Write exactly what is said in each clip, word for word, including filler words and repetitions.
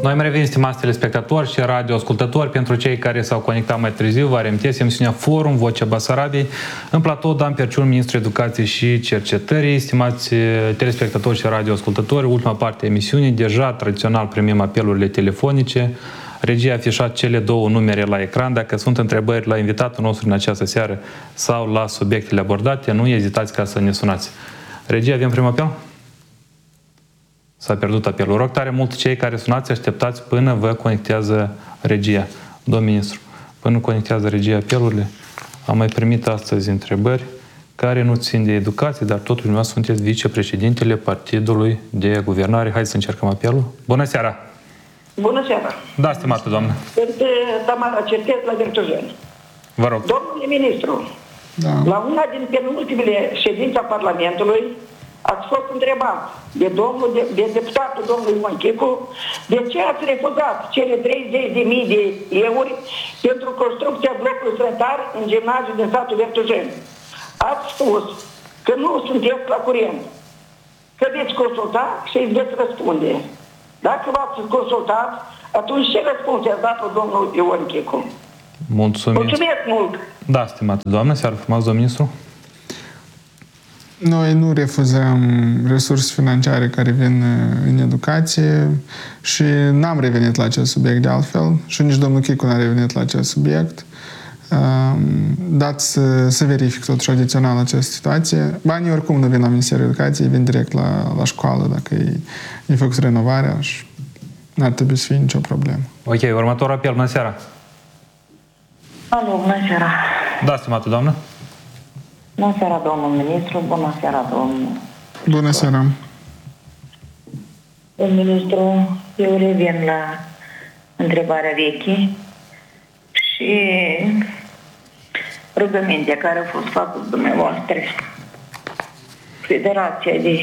Noi mai revenim, stimați telespectatori și radioascultători. Pentru cei care s-au conectat mai târziu, vă reamintesc emisiunea Forum, Vocea Basarabiei. În platou, Dan Perciun, Ministrul Educației și Cercetării. Stimați telespectatori și radioascultători, ultima parte a emisiunii, deja tradițional primim apelurile telefonice. Regia a afișat cele două numere la ecran. Dacă sunt întrebări la invitatul nostru în această seară sau la subiectele abordate, nu ezitați ca să ne sunați. Regia, avem primul apel? S-a pierdut apelul. Rog tare mult cei care sunați, așteptați până vă conectează regia. Domn ministru, până conectează regia apelurile, am mai primit astăzi întrebări care nu țin de educație, dar totuși dumneavoastră sunteți vicepreședintele Partidului de Guvernare. Hai să încercăm apelul. Bună seara! Bună seara! Da, stimată doamnă. Sunt Tamara Cercet la Vertujeni. Vă rog. Domnule ministru, da. La una din penultimele ședințe a Parlamentului ați fost întrebat de, domnul, de, de deputatul domnului Monchicu de ce ați refuzat cele treizeci de mii de euro pentru construcția blocului sanitar în gimnaziul din satul Vertujeni. Ați spus că nu sunteți la curent, că veți consulta și îți veți răspunde. Dacă v-ați consultat, atunci ce răspuns i-ați dat la domnul Ion Chicu? Mulțumim. Mulțumesc mult! Da, stimată doamnă, seară frumoasă, domnul ministru. Noi nu refuzăm resurse financiare care vin în educație și n-am revenit la acest subiect de altfel și nici domnul Chicu n-a revenit la acest subiect. Dați să, să verific totuși adițional această situație. Banii oricum nu vin la Ministerul Educației, vin direct la, la școală dacă e, e făcut renovarea și n-ar trebui să fie nicio problemă. Ok, următorul apel, bună seara. Alo, bună seara. Da, stimată doamnă. Bună seara, domnul ministru. Bună seara, domnul. Bună seara. Domnul ministru, eu revin la întrebarea veche și rugămintea care a fost făcută dumneavoastră. Federația de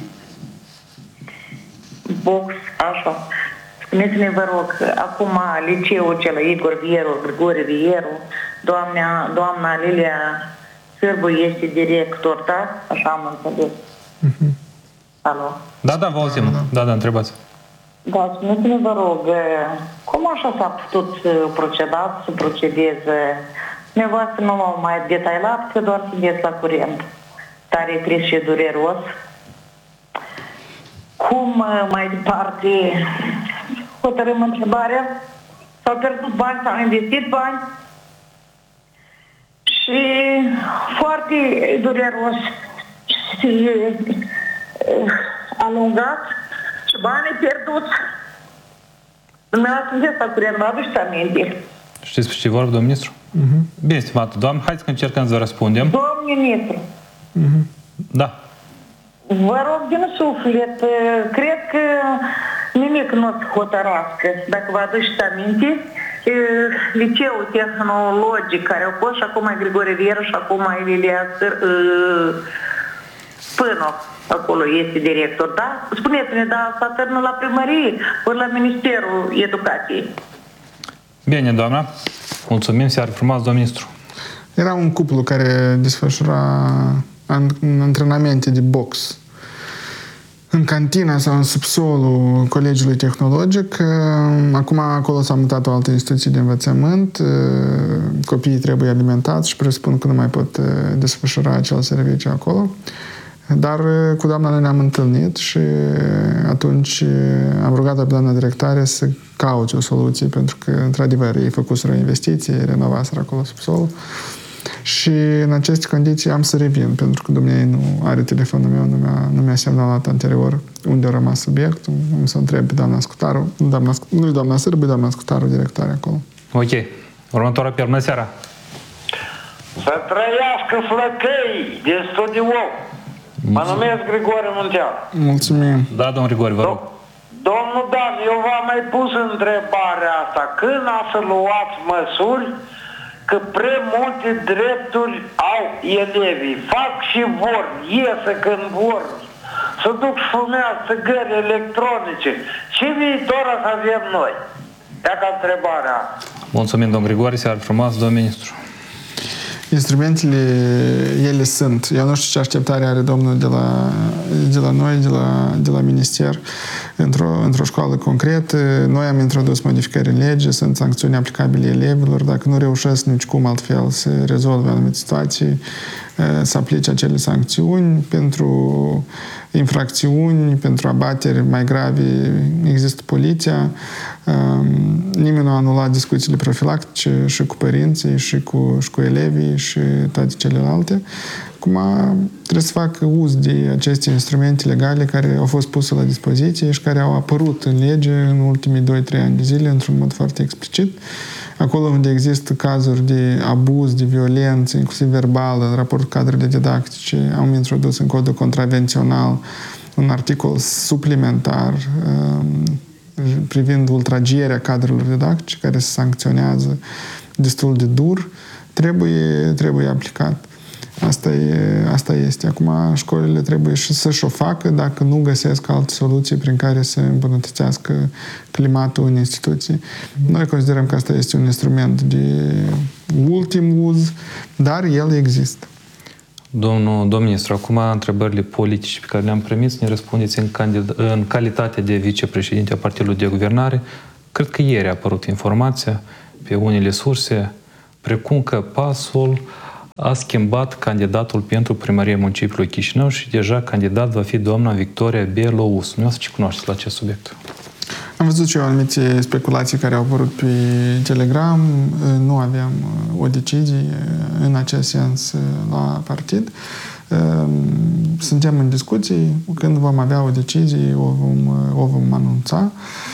box, așa. Spuneți-ne, vă rog, acum liceul cel Igor Vieru, Grigore Vieru, doamna, doamna Lilia Sârbu este director, da? Așa am înțeles. Uh-huh. Alo? Da, da, vă auzim. Da, da, întrebați. Da, spuneți-ne, vă rog, cum așa s-a putut proceda, să procedeze? Dumneavoastră nu m-au mai detailat, că doar sunteți la curent. Tare trist și dureros. Cum mai departe hotărâm întrebarea? S-au pierdut bani, s-au investit bani și foarte dureros și uh, alungat și banii pierduți. Dumneavoastră sunteți la curent, vă aduceți aminte. Știți pe ce vorbă, domnul ministru? Uh-huh. Bine, stimată doamnă, haideți că încercăm să vă răspundem. Domnul ministru. Uh-huh. Da. Vă rog din suflet, cred că nimic nu o să hotărască. Dacă vă aduceți aminte, liceul tehnologic care a fost și acum e Grigore Vieru și acum e Lilia Spânov, acolo este director, da? Spuneți-ne, da, s-a terminat la primărie, ori la Ministerul Educației. Bine, doamna. Mulțumim, seară frumoasă, domnul ministru. Era un cuplu care desfășura antrenamente de box în cantina sau în subsolul Colegiului Tehnologic. Acum acolo s-a mutat o altă instituție de învățământ. Copiii trebuie alimentați și presupun că nu mai pot desfășura acel serviciu acolo. Dar cu doamna noi ne-am întâlnit și atunci am rugat-o pe doamna directoare să caute o soluție, pentru că, într-adevăr, ei făcuseră o investiție, renovaseră acolo subsolul. Și în aceste condiții am să revin, pentru că dumneavoastră nu are telefonul meu, nu mi-a, nu mi-a semnalat anterior unde a rămas subiectul. Am să întreb pe doamna Scutaru, doamna, nu doamna Sârbu, doamna Scutaru, directoare acolo. Ok. Următorul apel, bună seara. Să trăiască Flăcăi din studio. Mă numesc Grigore Muntean. Mulțumim. Da, domnul Grigore, vă rog. Domnul Dan, eu v-am mai pus întrebarea asta. Când a să luați măsuri că prea multe drepturi au elevii? Fac și vor, iese când vor, să duc și fumează țigări electronice. Ce viitor să avem noi? Dacă întrebarea. Mulțumim, domnul Grigore, seară frumoasă, domnul ministru. Instrumentele, ele sunt. Eu nu știu ce așteptare are domnul de la, de la noi, de la, de la minister. într-o, într-o școală concretă. Noi am introdus modificări în lege, sunt sancțiuni aplicabile elevilor. Dacă nu reușesc nici cum altfel să rezolve anumite situații, să aplice acele sancțiuni. Pentru infracțiuni, pentru abateri mai grave există poliția. Nimeni nu a anulat discuțiile profilactice și cu părinții, și cu, și cu elevii, și toate celelalte. Acum trebuie să facă uz de aceste instrumente legale care au fost puse la dispoziție și care au apărut în lege în ultimii doi trei ani de zile într-un mod foarte explicit. Acolo unde există cazuri de abuz, de violență, inclusiv verbală, în raport cu cadrele didactice, am introdus în codul contravențional un articol suplimentar um, privind ultragierea cadrelor didactice, care se sancționează destul de dur, trebuie, trebuie aplicat. Asta, e, asta este. Acum școlile trebuie și să-și o facă dacă nu găsesc alte soluții prin care să îmbunătățească climatul în instituții. Noi considerăm că asta este un instrument de ultim uz, dar el există. Domnul, domnul ministru, acum întrebările politice pe care le-am primit, ne răspundeți în, candid- în calitate de vicepreședinte a Partidului de Guvernare. Cred că ieri a apărut informația pe unele surse, precum că PAS-ul a schimbat candidatul pentru primăria municipiului Chișinău și deja candidat va fi doamna Victoria Belouz. Nu ce cunoașteți la acest subiect? Am văzut și eu anumite speculații care au apărut pe Telegram. Nu aveam o decizie în acest sens la partid. Suntem în discuții. Când vom avea o decizie, o vom, o vom anunța.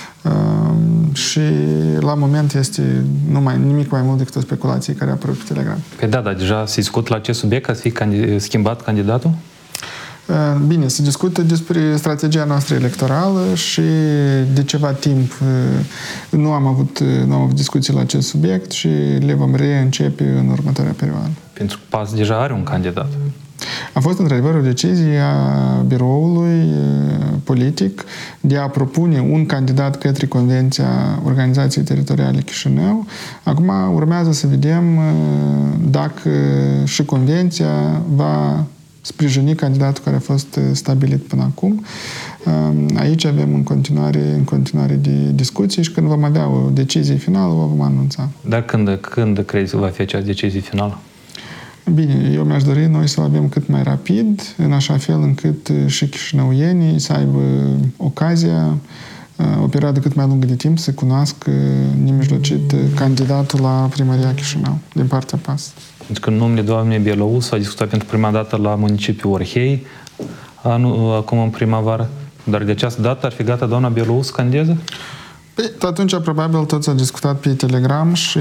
Și la moment este numai nimic mai mult decât o speculație care a apărut pe Telegram. Păi da, dar deja se discută la acest subiect ca să fie candid- schimbat candidatul? Bine, se discută despre strategia noastră electorală și de ceva timp nu am avut, nu am avut discuții la acest subiect și le vom reîncepe în următoarea perioadă. Pentru că PAS deja are un candidat. A fost într-adevăr o decizie a biroului politic de a propune un candidat către Convenția Organizației Teritoriale Chișinău. Acum urmează să vedem dacă și Convenția va sprijini candidatul care a fost stabilit până acum. Aici avem în continuare, în continuare de discuții și când vom avea o decizie finală, o vom anunța. Dar când, când crezi că va fi acea decizie finală? Bine, eu mi-aș dori noi să o avem cât mai rapid, în așa fel încât și chișinăuienii să aibă ocazia, o perioadă cât mai lungă de timp, să cunoască nemijlocit candidatul la primăria Chișinău, din partea PAS. Pentru că numele doamnei Belouz s-a discutat pentru prima dată la municipiul Orhei, anul, acum în primăvară, dar de această dată ar fi gata doamna Belouz să candideze? Păi, atunci probabil tot s-a discutat pe Telegram și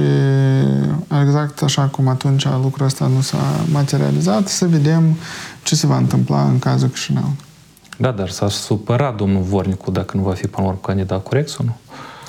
exact așa cum atunci lucrul ăsta nu s-a materializat, să vedem ce se va întâmpla în cazul Chișinău. Da, dar s-a supărat domnul Vornicu dacă nu va fi până la urmă candidat corect sau nu?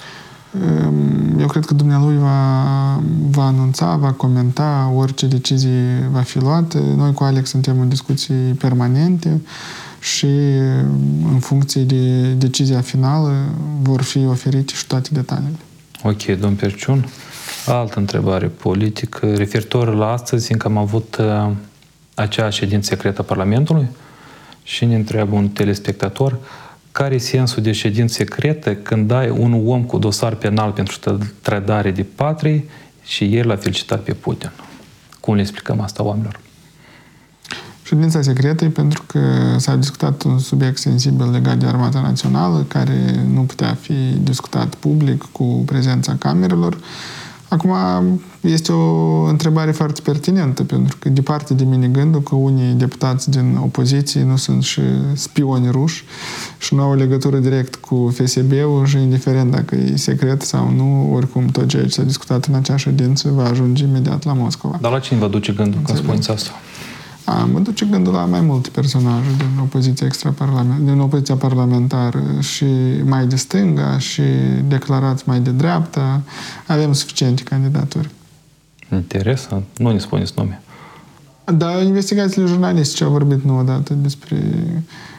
Eu cred că dumnealui va, va anunța, va comenta orice decizie va fi luată. Noi cu Alex suntem în discuții permanente și în funcție de decizia finală vor fi oferite și toate detaliile. Ok, domn Perciun. Altă întrebare politică. Referitor la astăzi, fiindcă am avut uh, acea ședință secretă a Parlamentului și ne întreabă un telespectator care e sensul de ședință secretă când ai un om cu dosar penal pentru trădare de patrie și el l-a felicitat pe Putin. Cum le explicăm asta oamenilor? Ședința secretă e pentru că s-a discutat un subiect sensibil legat de Armata Națională, care nu putea fi discutat public cu prezența camerelor. Acum este o întrebare foarte pertinentă, pentru că departe de mine gândul că unii deputați din opoziție nu sunt și spioni ruși și nu au o legătură direct cu F S B-ul și indiferent dacă e secret sau nu, oricum tot ceea ce s-a discutat în acea ședință va ajunge imediat la Moscova. Dar la cine vă duce gândul când spuneți asta? A, mă duce gândul la mai multe personaje din opoziția extraparlamentară, din opoziția parlamentară și mai de stânga și declarați mai de dreapta. Avem suficiente candidaturi. Interesant. Nu ne spuneți nume. Dar investigațiile jurnalistice au vorbit nu odată despre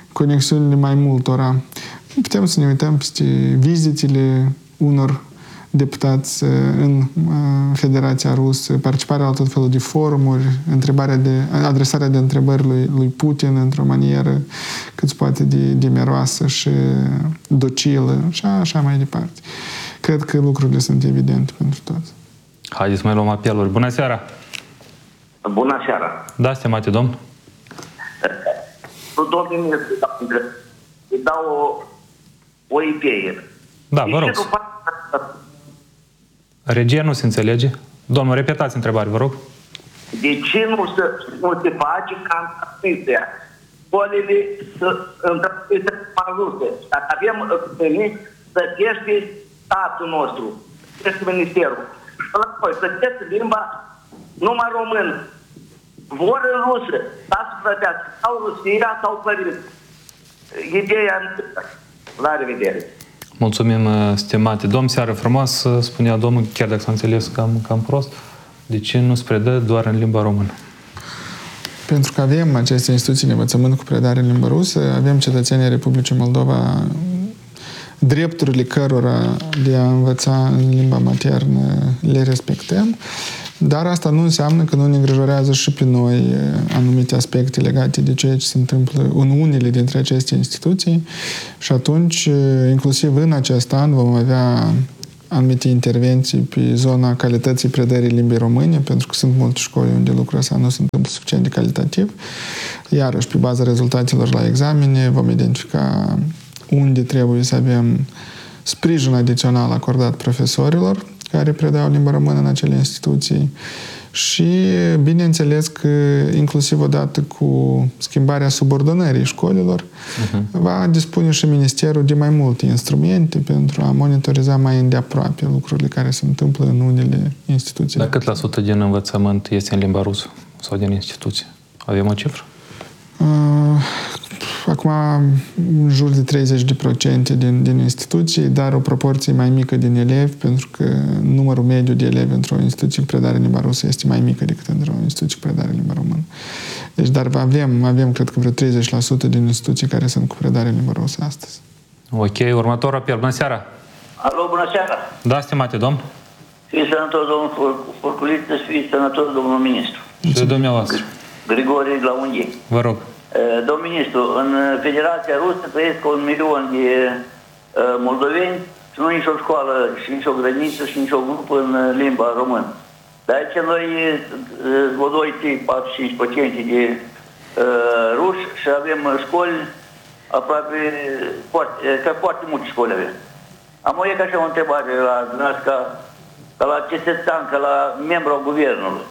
conexiunile mai multora. Putem să ne uităm peste vizitele unor deputați în Federația Rusă, participarea la tot felul de forumuri, întrebarea de, adresarea de întrebări lui, lui Putin într-o manieră cât se poate de, de miroasă și docilă și așa mai departe. Cred că lucrurile sunt evidente pentru toți. Haideți să mai luăm apeluri. Bună seara! Bună seara! Da, stimate domn. Domnul ministru, îi dau o, o idee. Da, vă rog. Regia nu se înțelege. Domnul, repetați întrebarea, vă rog. De ce nu se, nu se face ca în tranziția? Școlile să într-adevăr ajute. Dacă avem venit, să teste statul nostru, teste ministerul. Și la noi, să teste limba numai român. Vor în rusă, da să plătească, sau Rusia, sau părinți. Ideea, la revedere. Mulțumim, stimate domn, seară frumoasă, spunea domnul, chiar dacă s-a înțeles cam, cam prost, de ce nu se predă doar în limba română? Pentru că avem aceste instituții de învățământ cu predare în limba rusă, avem cetățenii Republicii Moldova, drepturile cărora de a învăța în limba maternă le respectăm, dar asta nu înseamnă că nu ne îngrijorează și pe noi anumite aspecte legate de ceea ce se întâmplă în unele dintre aceste instituții și atunci, inclusiv în acest an, vom avea anumite intervenții pe zona calității predării limbii române, pentru că sunt multe școli unde lucrul ăsta nu se întâmplă suficient de calitativ. Iarăși, pe baza rezultatelor la examene, vom identifica unde trebuie să avem sprijin adițional acordat profesorilor care predau limba română în acele instituții și, bineînțeles, că inclusiv odată cu schimbarea subordonării școlilor, uh-huh. va dispune și Ministerul de mai multe instrumente pentru a monitoriza mai îndeaproape lucrurile care se întâmplă în unele instituții. Dar cât la sută din învățământ este în limba rusă sau din instituție? Avem o cifră? Uh, acum, în jur de treizeci la sută din, din instituții, dar o proporție mai mică din elevi, pentru că numărul mediu de elevi într-o instituție cu predare în limba rusă este mai mică decât într-o instituție cu predare în limba română. Deci, dar avem, avem, cred că vreo treizeci la sută din instituții care sunt cu predare în limba rusă astăzi. Ok, următor apel. Bună seara! Alo, bună seara! Da, stimate domn. Fii sănătos, domnul Furculiță, fii sănătos, domnul ministru. Și dumneavoastră. Grigore la Unghie. Vă rog. Domnul ministru, în Federația Rusă trăiesc un milion de moldoveni și nu nicio școală și nicio grădiniță și nicio grupă în limba română. De aici noi o doi, trei, patru, cinci la sută de uh, ruși și avem școli aproape foarte, ca foarte multe școli avem. Am o e ca și o întrebare la dumneavoastră, ca, ca la cetățean, ca la membru al guvernului.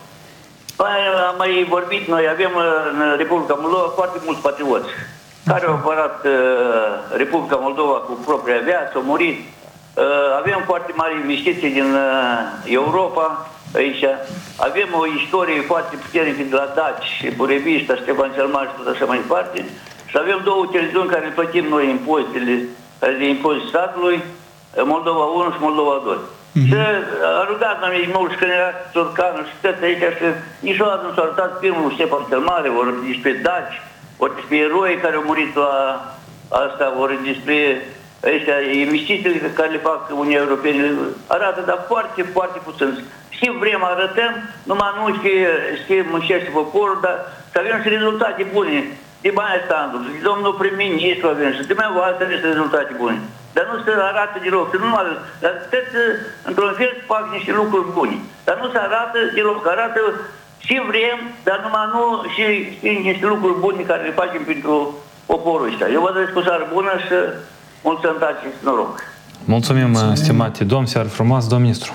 Am mai vorbit, noi avem în Republica Moldova foarte mulți patrioți care au apărat uh, Republica Moldova cu propria viață, au murit. Uh, avem foarte mari investiții din uh, Europa aici. Avem o istorie foarte puternică de la Daci, Burebista, Ștefan cel Mare și tot așa mai departe. Și avem două televiziuni care plătim noi impozitele, care de impozit statului, Moldova unu și Moldova doi. Mm-hmm. Și a rugat la mine mulți generali Turcană și toate aici și niciodată nu s-a arătat filmul Ștefan cel Mare, ori despre Daci, ori despre eroi care au murit la asta, ori despre ăștia, investițiile care le fac Uniunea Europeană. Arată, dar foarte, foarte puțin. Și vrem, arătăm, numai nu știe muncește poporul, dar să avem și rezultate bune. De Baia Standul, și domnul prim-ministru avem, și de mai voastră și rezultate bune. Dar nu se arată deloc, nu numai, dar trebuie să, într-un fel, să fac niște lucruri bune. Dar nu se arată deloc, arată și vrem, dar numai nu și, și niște lucruri bune care le facem pentru poporul ăsta. Eu vă doresc o seară bună și mult sănătate și noroc. Mulțumim, Mulțumim. stimate domn, seară frumoasă, domn ministru.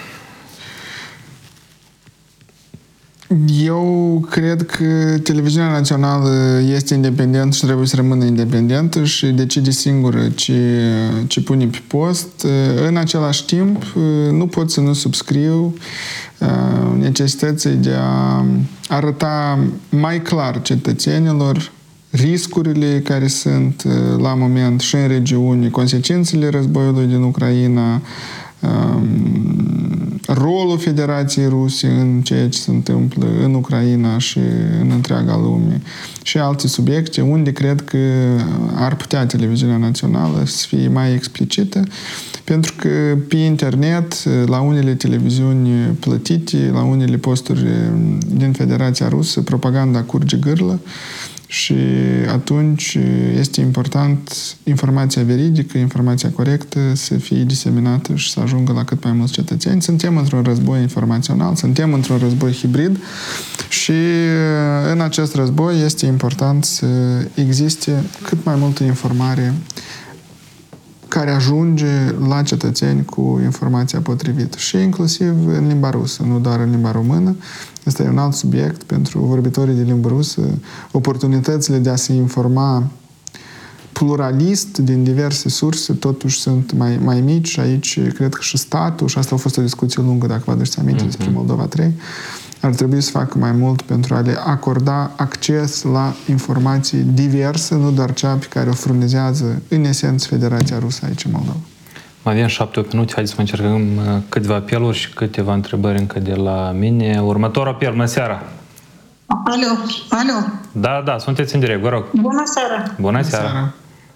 Eu cred că televiziunea națională este independentă și trebuie să rămână independentă și decide singură ce, ce pune pe post. În același timp, nu pot să nu subscriu necesității de a arăta mai clar cetățenilor riscurile care sunt la moment și în regiune, consecințele războiului din Ucraina, rolul Federației Ruse în ceea ce se întâmplă în Ucraina și în întreaga lume și alte subiecte unde cred că ar putea televiziunea națională să fie mai explicită, pentru că pe internet, la unele televiziuni plătite, la unele posturi din Federația Rusă, propaganda curge gârlă și atunci este important informația veridică, informația corectă să fie diseminată și să ajungă la cât mai mulți cetățeni. Suntem într-un război informațional, suntem într-un război hibrid și în acest război este important să existe cât mai multă informare care ajunge la cetățeni cu informația potrivită și inclusiv în limba rusă, nu doar în limba română. Este un alt subiect pentru vorbitorii de limbă rusă. Oportunitățile de a se informa pluralist din diverse surse totuși sunt mai, mai mici și aici cred că și statul, și asta a fost o discuție lungă, dacă vă aduceți aminte, mm-hmm. despre Moldova trei, ar trebui să facă mai mult pentru a le acorda acces la informații diverse, nu doar cea pe care o furnizează în esență Federația Rusă aici în Moldova. Mai avem șapte minute, haideți să încercăm câteva apeluri și câteva întrebări încă de la mine. Următorul apel, bună seara! Alo, alo! Da, da, sunteți în direct, vă rog. Bună seara! Bună seara!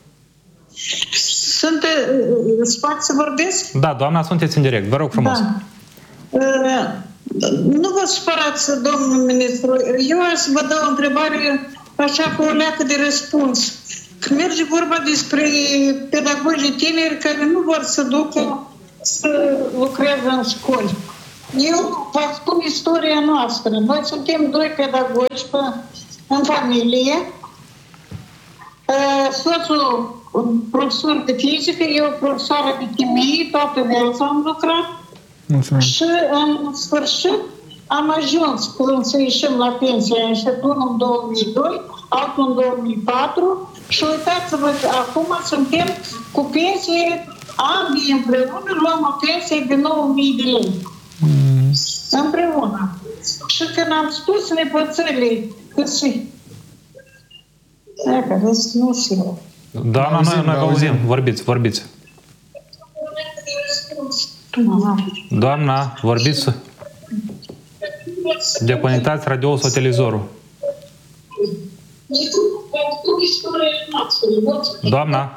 Sunt, spați să vorbesc? Da, doamna, sunteți în direct, vă rog frumos. Da. Nu vă supărați, domnul ministru. Eu aș să vă dau o întrebare așa cu o leacă de răspuns. Când merge vorba despre pedagogii tineri care nu vor să ducă să lucreze în școli. Eu vă spun istoria noastră. Noi suntem doi pedagogi în familie. Soțul profesor de fizică, eu profesoară de chimie, toată viața am lucrat. Mulțumesc. Și în sfârșit am ajuns când să ieșim la pensie, am ieșit unul în două mii doi, altul în două mii patru și uitați-vă că acum suntem cu pensie, ambii împreună luăm o pensie de nouă mii de lei. Mm. Împreună. Și când am spus nepoțelii că și... Dacă nu știu. Da, noi, noi vă auzim, vorbiți, vorbiți. Doamna, vorbiți. Deconectați radio sau televizorul. Doamna.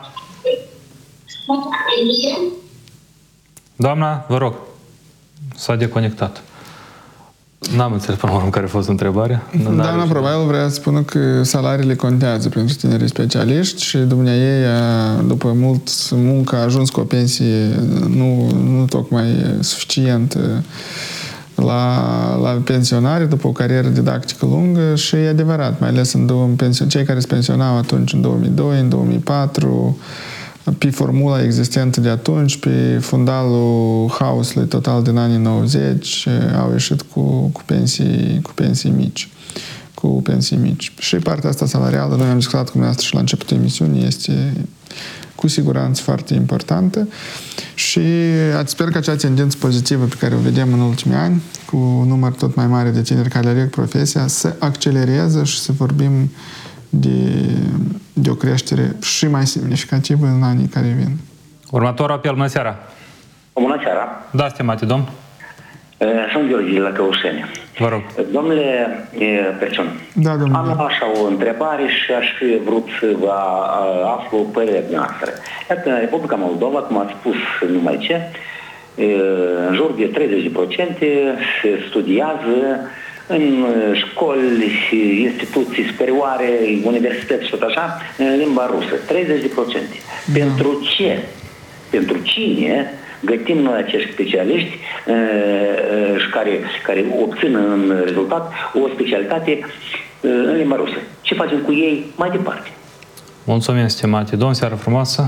Doamna, vă rog. S-a deconectat. N-am înțeles până la urmă care a fost întrebarea. Doamna, probabil vrea să spună că salariile contează pentru tinerii specialiști și dumneavoastră ei, după mult muncă, a ajuns cu o pensie nu, nu tocmai suficientă la, la pensionare, după o carieră didactică lungă și e adevărat, mai ales în două, cei care se pensionau atunci în două mii doi, în două mii patru, pe formula existentă de atunci, pe fundalul haosului total din anii nouăzeci, au ieșit cu, cu, pensii, cu pensii mici. Cu pensii mici. Și partea asta salarială, noi am discutat cu dumneavoastră și la începutul emisiunii, este cu siguranță foarte importantă și sper că acea tendință pozitivă pe care o vedem în ultimii ani, cu un număr tot mai mare de tineri care aleg profesia, să accelereze și să vorbim de, de o creștere și mai semnificativă în anii care vin. Următorul apel, bună seara! Bună seara! Da, stimate domn. Sunt Gheorghe de la Căușeni. Vă rog. Domnule Perciun, da, domnule. Am așa o întrebare și aș fi vrut să vă aflu părerea noastră. Iată, Republica Moldova, cum ați spus numai ce, în jur de treizeci la sută se studiază în școli, instituții superioare, universități și tot așa, în limba rusă. treizeci la sută. Da. Pentru ce? Pentru cine gătim noi acești specialiști uh, și care, care obțin în rezultat o specialitate uh, în limba rusă? Ce facem cu ei mai departe? Mulțumim, stimate domn, seară frumoasă!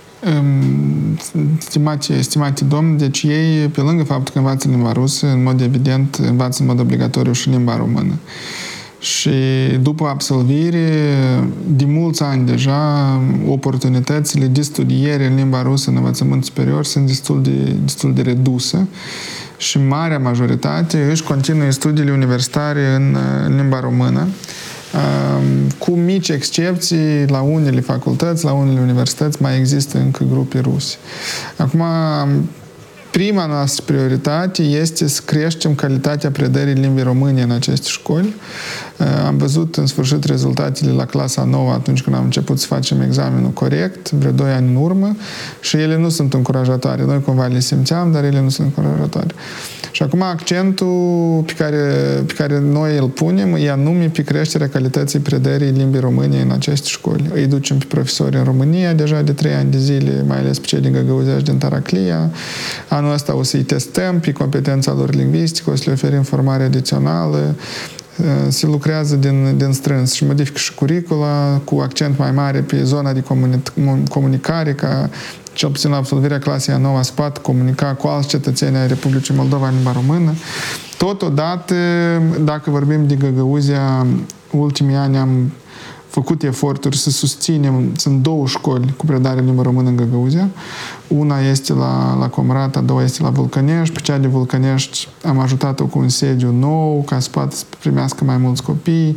Stimate, stimate domn, deci ei, pe lângă faptul că învață limba rusă, în mod evident, învață în mod obligatoriu și limba română. Și după absolvire, de mulți ani deja, oportunitățile de studiere în limba rusă în învățământ superior sunt destul de, destul de reduse și marea majoritate își continuă studiile universitare în, în limba română, cu mici excepții, la unele facultăți, la unele universități mai există încă grupe ruse. Acum, prima noastră prioritate este să creștem calitatea predării limbii române în aceste școli. Am văzut în sfârșit rezultatele la clasa nouă atunci când am început să facem examenul corect, vreo doi ani în urmă, și ele nu sunt încurajatoare. Noi cumva le simțeam, dar ele nu sunt încurajatoare. Și acum accentul pe care, pe care noi îl punem e anume pe creșterea calității predării limbii române în aceste școli. Îi ducem pe profesori în România deja de trei ani de zile, mai ales pe cei din Găgăuzea și din Taraclia. Anul ăsta o să-i testăm pe competența lor lingvistică, o să le oferim formare adițională, se lucrează din, din strâns și modifică și curicula cu accent mai mare pe zona de comuni- comunicare, ca cel puțin la absolvirea clasei a noua să poată comunica cu alți cetățeni ai Republicii Moldova în limba română. Totodată, dacă vorbim de Găgăuzea, ultimii ani am făcut eforturi să susținem, sunt două școli cu predare în limba română în Găgăuzea. Una este la, la Comrat, a doua este la Vulcănești. Pe cea de Vulcănești am ajutat-o cu un sediu nou, ca să poată să primească mai mulți copii.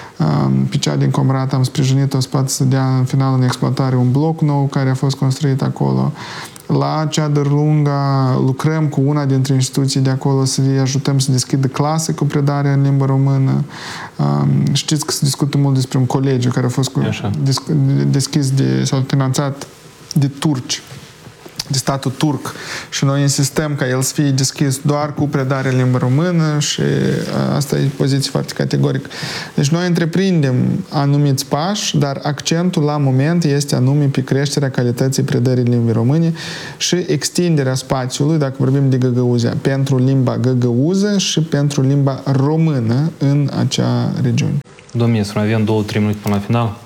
Pe cea din Comrat am sprijinit-o să poată să dea în final în exploatare un bloc nou care a fost construit acolo. La cea de Lunga lucrăm cu una dintre instituții de acolo să îi ajutăm să deschidă clase cu predare în limba română. Um, știți că se discută mult despre un colegiu care a fost cu, deschis de, sau finanțat de turci, de statul turc, și noi insistăm ca el să fie deschis doar cu predare în limba română și asta e poziție foarte categorică. Deci noi întreprindem anumiți pași, dar accentul la moment este anume pe creșterea calității predării limbii române și extinderea spațiului, dacă vorbim de Găgăuzea, pentru limba găgăuză și pentru limba română în acea regiune. Domnul ministru, mai avem două, trei minute până la final.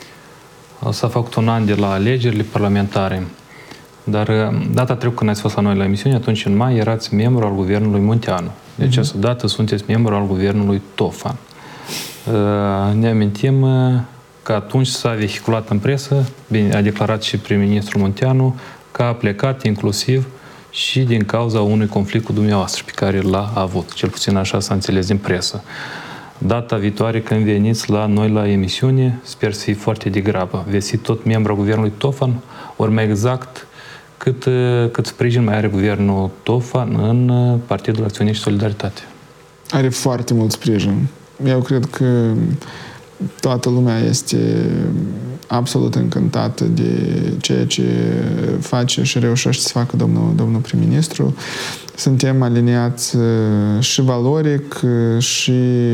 S-a făcut un an de la alegerile parlamentare. Dar data trecută când ați fost la noi la emisiune, atunci în mai erați membru al guvernului Munteanu. De această dată sunteți membru al guvernului Tofan. Ne amintim că atunci s-a vehiculat în presă, bine, a declarat și prim-ministrul Munteanu, că a plecat inclusiv și din cauza unui conflict cu dumneavoastră pe care l-a avut. Cel puțin așa s-a înțeles din presă. Data viitoare când veniți la noi la emisiune, sper să fie foarte degrabă. Veți fi tot membru al guvernului Tofan, ori mai exact cât, cât sprijin mai are guvernul Tofan în Partidul Acțiune și Solidaritate? Are foarte mult sprijin. Eu cred că toată lumea este absolut încântată de ceea ce face și reușește să facă domnul, domnul prim-ministru. Suntem aliniați și valoric și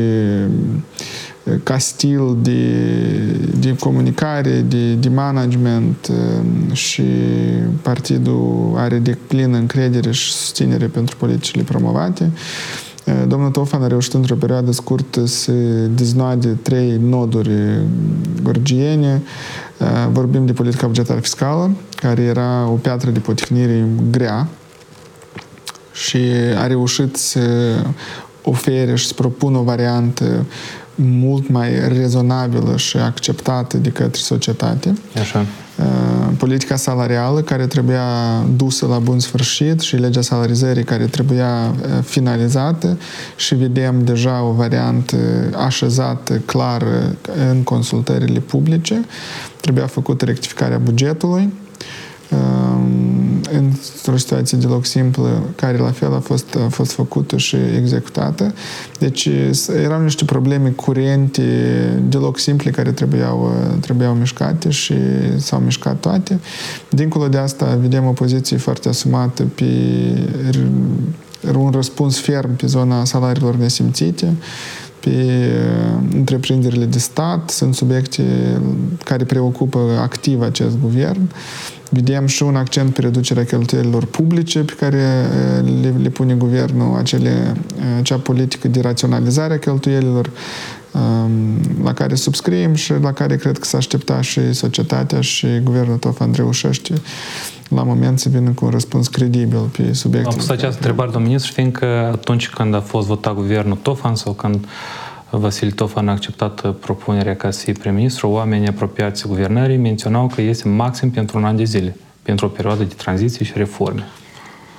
ca stil de, de comunicare, de, de management, și partidul are de plină încredere și susținere pentru politicile promovate. Domnul Tofan a reușit într-o perioadă scurtă să deznoade trei noduri gorgiene. Vorbim de politica bugetară fiscală, care era o piatră de poticnire grea, și a reușit să ofere și să propună o variantă mult mai rezonabilă și acceptată de către societate. Așa. Politica salarială care trebuia dusă la bun sfârșit și legea salarizării care trebuia finalizată, și vedem deja o variantă așezată, clară în consultările publice. Trebuia făcută rectificarea bugetului într-o situație deloc simplă, care la fel a fost, a fost făcută și executată. Deci erau niște probleme curente, deloc simple, care trebuiau, trebuiau mișcate și s-au mișcat toate. Dincolo de asta, vedem o poziție foarte asumată pe un răspuns ferm pe zona salariilor nesimțite, pe întreprinderile de stat. Sunt subiecte care preocupă activ acest guvern. Vedem și un accent pe reducerea cheltuielilor publice pe care le, le pune guvernul, acele, acea politică de raționalizare a cheltuielilor la care subscriem și la care cred că s-a așteptat și societatea, și guvernul Tofan reușește la moment să vină cu un răspuns credibil pe subiectul. Am pus această întrebare, domnul ministru, fiindcă atunci când a fost votat guvernul Tofan sau când Vasile Tofan a acceptat propunerea ca să fie prim-ministru, oamenii apropiați guvernării menționau că este maxim pentru un an de zile, pentru o perioadă de tranziție și reforme.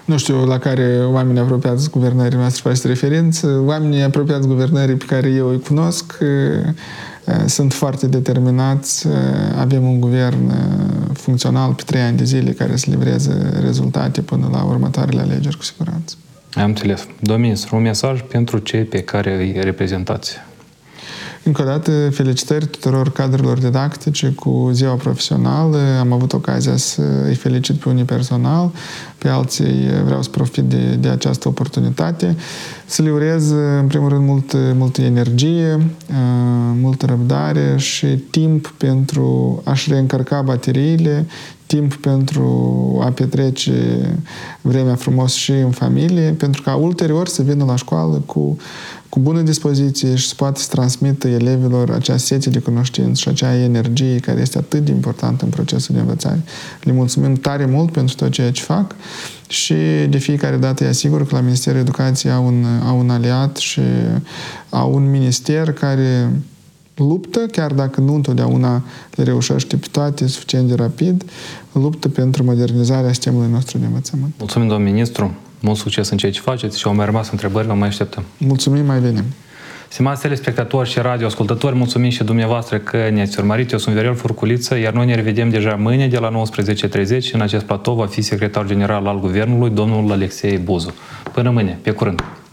nu știu la care oamenii apropiați guvernării noastre faceți referință, oamenii apropiați guvernării pe care eu îi cunosc sunt foarte determinați. Avem un guvern funcțional pe trei ani de zile care să livreze rezultate până la următoarele alegeri, cu siguranță. Am înțeles. Domnul ministru, un mesaj pentru cei pe care îi reprezentați. Încă o dată, felicitări tuturor cadrelor didactice cu ziua profesională. Am avut ocazia să îi felicit pe unii personal, pe alții vreau să profit de, de această oportunitate. Să le urez, în primul rând, multă, multă energie, multă răbdare și timp pentru a-și reîncărca bateriile, timp pentru a petrece vremea frumos și în familie, pentru ca ulterior să vină la școală cu, cu bună dispoziție și să poată să transmită elevilor acea sete de cunoștință și acea energie care este atât de importantă în procesul de învățare. Le mulțumim tare mult pentru tot ceea ce fac și de fiecare dată îi asigur că la Ministerul Educației au un, au un aliat și au un minister care luptă, chiar dacă nu întotdeauna le reușește pe toate suficient de rapid, luptă pentru modernizarea sistemului nostru de învățământ. Mulțumim, domnul ministru, mult succes în ceea ce faceți și au mai rămas întrebări, vă mai așteptăm. Mulțumim, mai venim. Stimați telespectatori și radioascultători, mulțumim și dumneavoastră că ne-ați urmărit. Eu sunt Viorel Furculiță, iar noi ne revedem deja mâine de la nouăsprezece treizeci. În acest platou va fi secretarul general al Guvernului, domnul Alexei Buzu. Până mâine, pe curând!